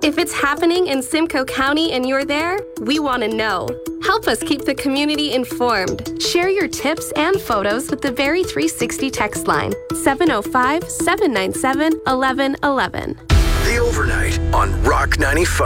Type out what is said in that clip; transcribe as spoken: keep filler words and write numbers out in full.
If it's happening in Simcoe County and you're there, we want to know. Help us keep the community informed. Share your tips and photos with the Very three sixty text line, seven oh five, seven nine seven, one one one one. The Overnight on Rock ninety-five.